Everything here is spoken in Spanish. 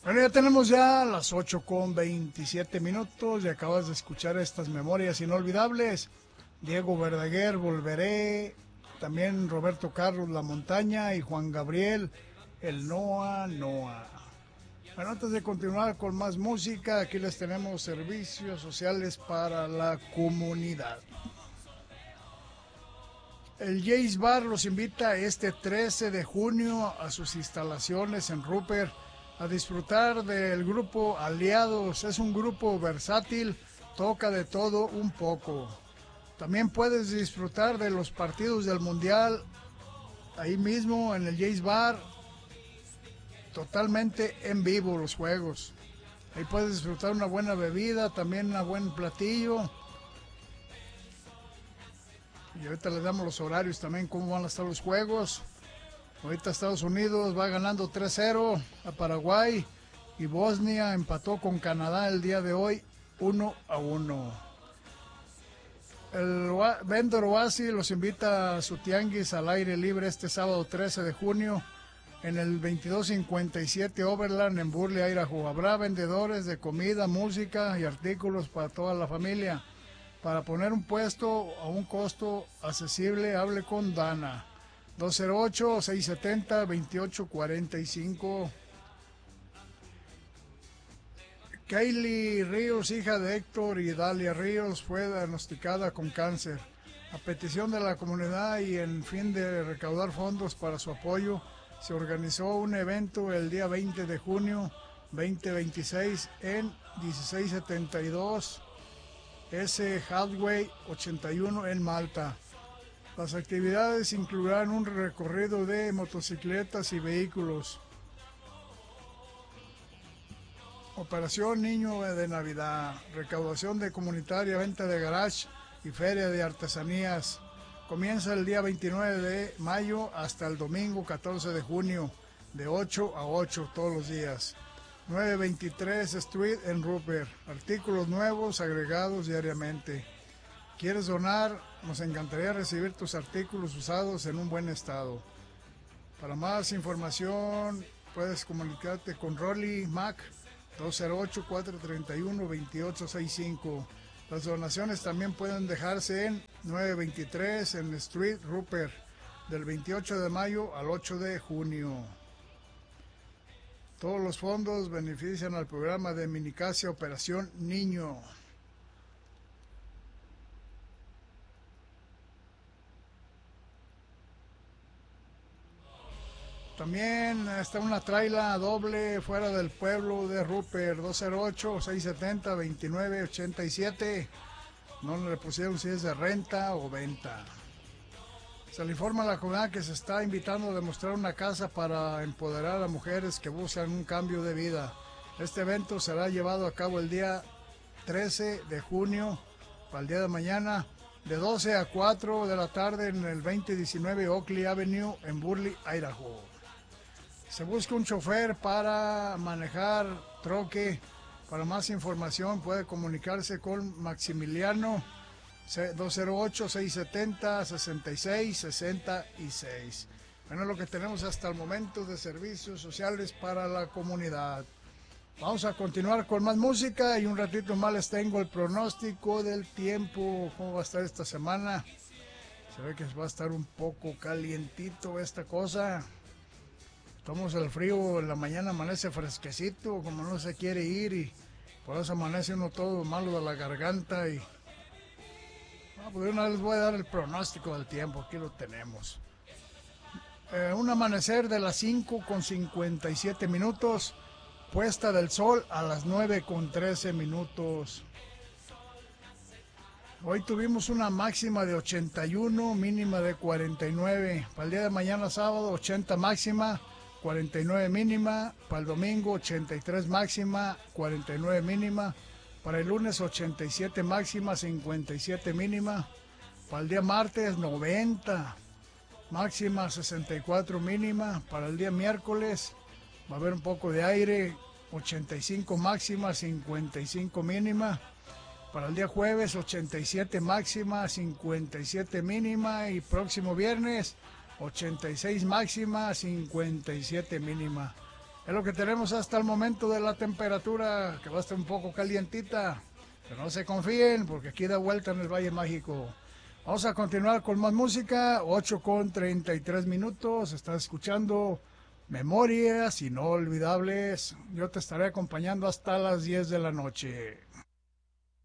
Bueno, ya tenemos ya las 8:27 y acabas de escuchar estas memorias inolvidables. Diego Verdaguer, Volveré, también Roberto Carlos, La Montaña y Juan Gabriel, el Noa Noa. Bueno, antes de continuar con más música, aquí les tenemos servicios sociales para la comunidad. El Jays Bar los invita este 13 de junio a sus instalaciones en Rupert a disfrutar del grupo Aliados. Es un grupo versátil, toca de todo un poco. También puedes disfrutar de los partidos del Mundial ahí mismo en el Jays Bar, totalmente en vivo los juegos. Ahí puedes disfrutar una buena bebida, también un buen platillo. Y ahorita les damos los horarios también, cómo van a estar los juegos. Ahorita Estados Unidos va ganando 3-0 a Paraguay y Bosnia empató con Canadá el día de hoy 1-1. El Vendor Oasis los invita a su tianguis al aire libre este sábado 13 de junio en el 2257 Overland en Burley, Idaho. Habrá vendedores de comida, música y artículos para toda la familia. Para poner un puesto a un costo accesible, hable con Dana. 208-670-2845. Kaylee Ríos, hija de Héctor y Dalia Ríos, fue diagnosticada con cáncer. A petición de la comunidad y en fin de recaudar fondos para su apoyo, se organizó un evento el día 20 de junio 2026 en 1672 S. Hadway 81 en Malta. Las actividades incluirán un recorrido de motocicletas y vehículos. Operación Niño de Navidad, recaudación de comunitaria, venta de garage y feria de artesanías. Comienza el día 29 de mayo hasta el domingo 14 de junio, de 8 a 8 todos los días. 923 Street en Rupert. Artículos nuevos agregados diariamente. ¿Quieres donar? Nos encantaría recibir tus artículos usados en un buen estado. Para más información puedes comunicarte con Rolly Mac 208-431-2865. Las donaciones también pueden dejarse en 923 en Street Rupert del 28 de mayo al 8 de junio. Todos los fondos benefician al programa de Minicasia Operación Niño. También está una traila doble fuera del pueblo de Rupert, 208-670-2987. No le pusieron si es de renta o venta. Se le informa a la comunidad que se está invitando a demostrar una casa para empoderar a mujeres que buscan un cambio de vida. Este evento será llevado a cabo el día 13 de junio, para el día de mañana, de 12 a 4 de la tarde en el 2019 Oakley Avenue en Burley, Idaho. Se busca un chofer para manejar troque. Para más información puede comunicarse con Maximiliano 208-670-6666. Bueno, lo que tenemos hasta el momento de servicios sociales para la comunidad. Vamos a continuar con más música y un ratito más les tengo el pronóstico del tiempo, cómo va a estar esta semana. Se ve que va a estar un poco calientito esta cosa. Tomamos el frío, en la mañana amanece fresquecito, como no se quiere ir y por eso amanece uno todo malo de la garganta y... pues una vez les voy a dar el pronóstico del tiempo, aquí lo tenemos. Un amanecer de las 5:57, puesta del sol a las 9:13. Hoy tuvimos una máxima de 81, mínima de 49. Para el día de mañana sábado 80 máxima, 49 mínima. Para el domingo 83 máxima, 49 mínima. Para el lunes 87 máxima, 57 mínima. Para el día martes 90 máxima, 64 mínima. Para el día miércoles va a haber un poco de aire, 85 máxima, 55 mínima. Para el día jueves 87 máxima, 57 mínima. Y próximo viernes 86 máxima, 57 mínima. Es lo que tenemos hasta el momento de la temperatura, que va a estar un poco calientita. Pero no se confíen, porque aquí da vuelta en el Valle Mágico. Vamos a continuar con más música, 8:33. Estás escuchando Memorias Inolvidables. Yo te estaré acompañando hasta las 10 de la noche.